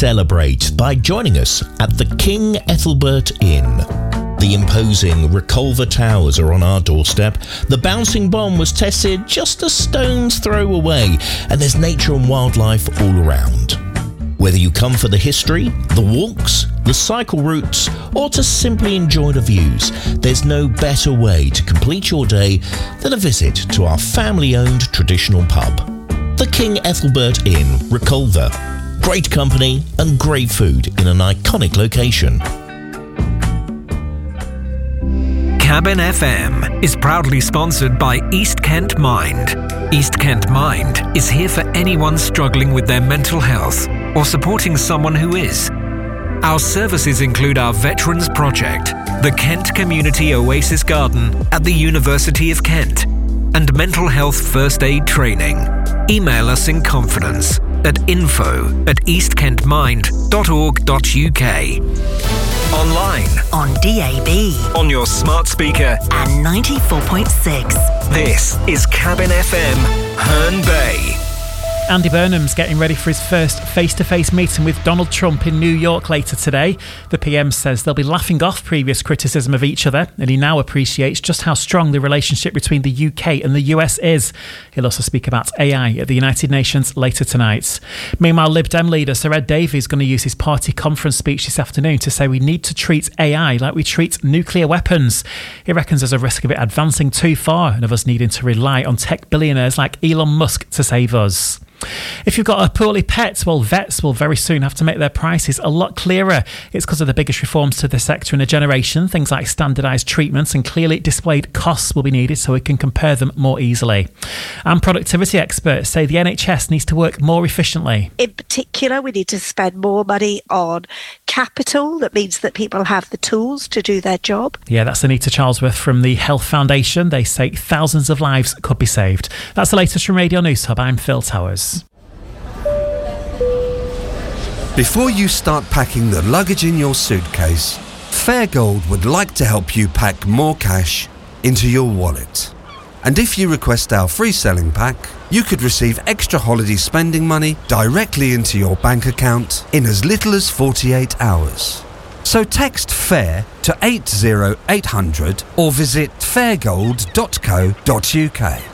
celebrate by joining us at the King Ethelbert Inn. The imposing Reculver Towers are on our doorstep. The bouncing bomb was tested just a stone's throw away, and there's nature and wildlife all around. Whether you come for the history, the walks, the cycle routes, or to simply enjoy the views, there's no better way to complete your day than a visit to our family-owned traditional pub. The King Ethelbert Inn, Reculver. Great company and great food in an iconic location. Cabin FM is proudly sponsored by East Kent Mind. East Kent Mind is here for anyone struggling with their mental health or supporting someone who is. Our services include our Veterans Project, the Kent Community Oasis Garden at the University of Kent, and mental health first aid training. Email us in confidence at info@eastkentmind.org.uk. Online, on DAB, on your smart speaker, and 94.6. This is Cabin FM, Herne Bay. Andy Burnham's getting ready for his first face-to-face meeting with Donald Trump in New York later today. The PM says they'll be laughing off previous criticism of each other, and he now appreciates just how strong the relationship between the UK and the US is. He'll also speak about AI at the United Nations later tonight. Meanwhile, Lib Dem leader Sir Ed Davey is going to use his party conference speech this afternoon to say we need to treat AI like we treat nuclear weapons. He reckons there's a risk of it advancing too far and of us needing to rely on tech billionaires like Elon Musk to save us. If you've got a poorly pet, well, vets will very soon have to make their prices a lot clearer. It's because of the biggest reforms to the sector in a generation. Things like standardised treatments and clearly displayed costs will be needed so we can compare them more easily. And productivity experts say the NHS needs to work more efficiently. In particular, we need to spend more money on capital. That means that people have the tools to do their job. Yeah, that's Anita Charlesworth from the Health Foundation. They say thousands of lives could be saved. That's the latest from Radio News Hub. I'm Phil Towers. Before you start packing the luggage in your suitcase, Fairgold would like to help you pack more cash into your wallet. And if you request our free selling pack, you could receive extra holiday spending money directly into your bank account in as little as 48 hours. So text FAIR to 80800 or visit fairgold.co.uk.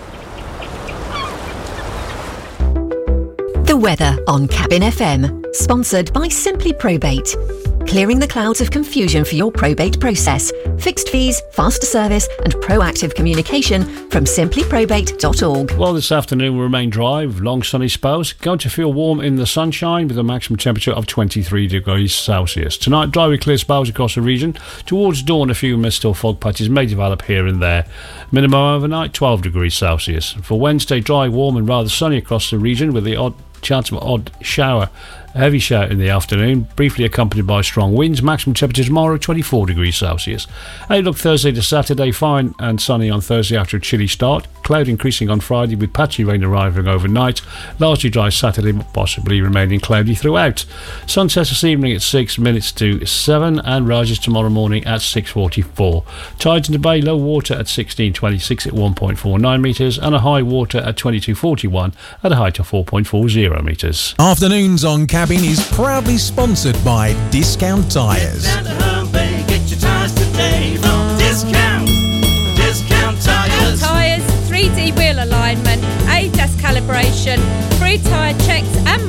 The weather on Cabin FM, sponsored by Simply Probate. Clearing the clouds of confusion for your probate process. Fixed fees, faster service and proactive communication from simplyprobate.org. Well, this afternoon will remain dry with long sunny spells. Going to feel warm in the sunshine with a maximum temperature of 23 degrees Celsius. Tonight, dry with clear spells across the region. Towards dawn, a few mist or fog patches may develop here and there. Minimum overnight, 12 degrees Celsius. For Wednesday, dry, warm and rather sunny across the region with the odd chance of an odd shower, a heavy shower in the afternoon, briefly accompanied by strong winds. Maximum temperature tomorrow 24 degrees Celsius. Outlook Thursday to Saturday, fine and sunny on Thursday after a chilly start. Cloud increasing on Friday with patchy rain arriving overnight. Largely dry Saturday, but possibly remaining cloudy throughout. Sunset this evening at 6 minutes to 7 and rises tomorrow morning at 6:44. Tides in the bay, low water at 16.26 at 1.49 metres and a high water at 22.41 at a height of 4.40 metres. Afternoons on Cabin is proudly sponsored by Discount Tyres. Get down to Herne Bay, get your tyres today from Discount Tyres. Tyres, 3D wheel alignment, A-test calibration, free tyre checks and